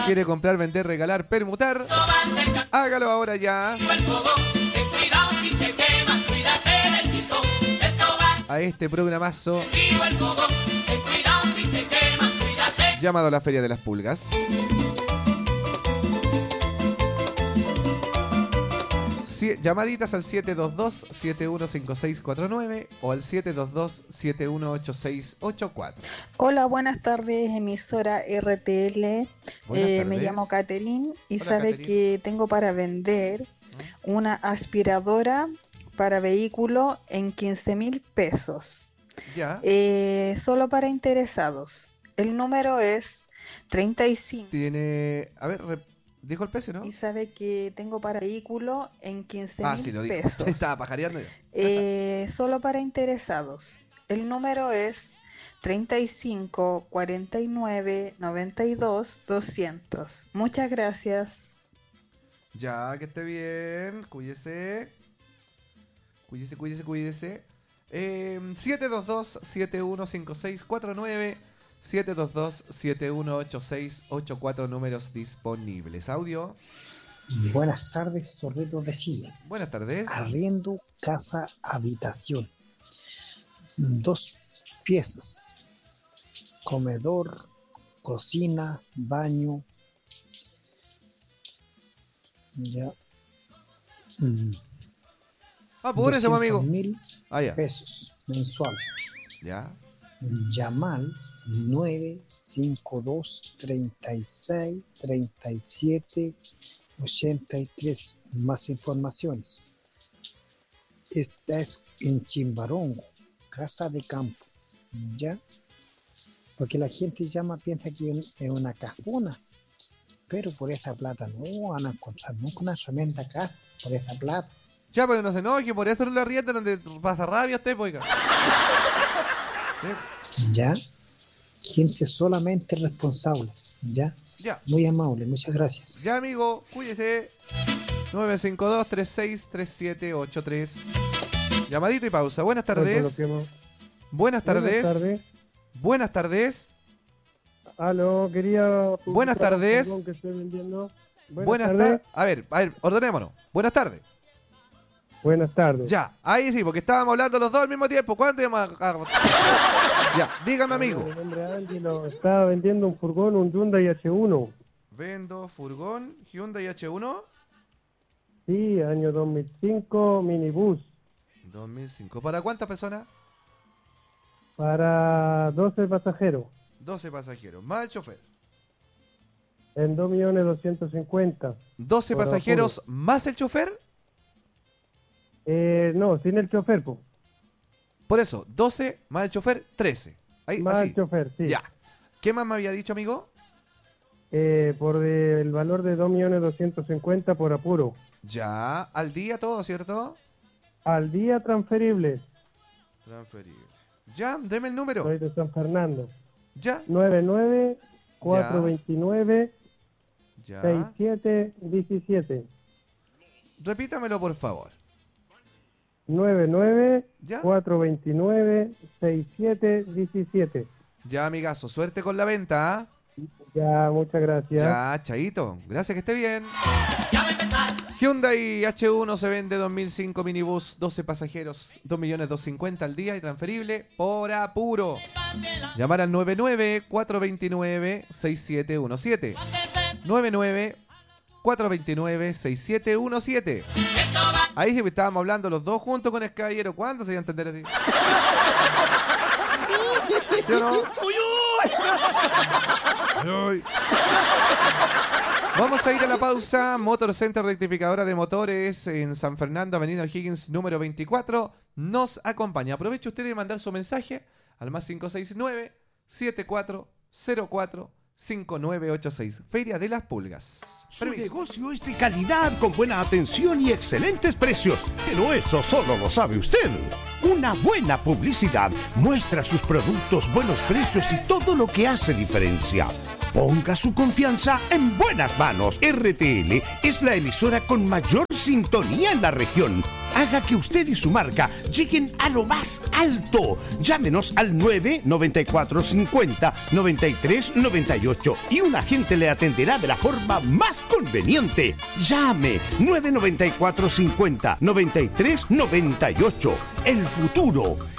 ¿Quiere comprar, vender, regalar, permutar? Hágalo ahora ya. A este programazo llamado la Feria de las Pulgas. Llamaditas al 722-715649 o al 722-718684. Hola, buenas tardes, emisora RTL. Me llamo Catherine y Hola, sabe Catherine. que tengo para vender una aspiradora para vehículo en 15,000 pesos. Ya. Solo para interesados. El número es 35. Tiene... A ver, dijo el precio, ¿no? Y sabe que tengo para vehículo en 15,000 Sí, lo dijo. pesos. Estaba pajareando ya. Solo para interesados. El número es 35 49 92 200. Muchas gracias. Ya, que esté bien. Cuídese. Cuídese. 722-715649. 722-718684. Números disponibles. Audio. Buenas tardes, Zorritos de Chile. Buenas tardes. Arriendo casa habitación. 2 piezas. Comedor, cocina, baño. Ya. Apúrese, amigo. 200,000 ya. pesos mensual. Ya. Yamal 952 36 37 83. Más informaciones. Esta es en Chimbarongo, casa de campo. ¿Ya? Porque la gente piensa que es una casona. Pero por esa plata no van a encontrar nunca una tremenda casa por esa plata. Ya, pero no se enoje, por eso no le rienda donde pasa rabia usted, oiga. ¿Ya? Gente solamente responsable. ¿Ya? Ya. Muy amable, muchas gracias. Ya, amigo, cuídese. 952-363783. Llamadito y pausa. Buenas tardes. Buenas tardes. Buenas tardes. Aló, quería... Buenas tardes. Que estoy vendiendo. Buenas tardes. A ver, ordenémonos. Buenas tardes. Buenas tardes. Ya, ahí sí, porque estábamos hablando los dos al mismo tiempo. ¿Cuánto llamas? Ya, dígame, amigo. Mi nombre es Ángelo. Estaba vendiendo un furgón, un Hyundai H1. Vendo furgón Hyundai H1. Sí, año 2005, minibús. 2005. ¿Para cuántas personas? Para 12 pasajeros. 12 pasajeros, más el chofer. En 2.250.000. 12 Por pasajeros apuro. más el chofer. No, sin el chofer, po. Por eso, 12 más el chofer, 13. Ahí, Más así. el chofer, sí. Ya. ¿Qué más me había dicho, amigo? Por el valor de 2.250.000 por apuro. Ya, al día todo, ¿cierto? Al día transferible. Transferible. Ya, deme el número. Soy de San Fernando. Ya. 99-429. Ya. 6717. Repítamelo, por favor. 99-429-6717. Ya, amigazo, suerte con la venta. ¿Ah? Ya, muchas gracias. Ya, chaito. Gracias, que esté bien. Hyundai H1 se vende 2005 minibús, 12 pasajeros, 2.250.000 al día y transferible por apuro. Llamar al 99-429-6717. 99-429-6717. Ahí sí que estábamos hablando los dos juntos con Escaballero. ¿Cuándo se iba a entender así? ¿Sí o no? Uy. Vamos a ir a la pausa. Motor Center Rectificadora de Motores en San Fernando, Avenida O'Higgins, número 24. Nos acompaña. Aproveche usted de mandar su mensaje al más 569-7404-5986. Feria de las Pulgas. Su negocio es de calidad, con buena atención y excelentes precios. Pero eso solo lo sabe usted. Una buena publicidad muestra sus productos, buenos precios y todo lo que hace diferencia. Ponga su confianza en buenas manos. RTL es la emisora con mayor sintonía en la región. Haga que usted y su marca lleguen a lo más alto. Llámenos al 99450-9398 y un agente le atenderá de la forma más conveniente. Llame 99450-9398. El futuro